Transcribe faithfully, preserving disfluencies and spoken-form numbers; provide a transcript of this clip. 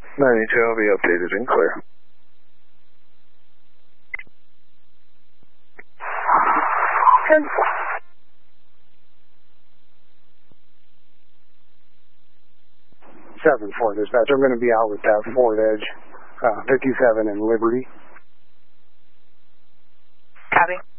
ninety-two, I'll be updated and clear. ten seven four, dispatch. I'm going to be out with that Ford Edge, uh, fifty-seven and Liberty. Copy.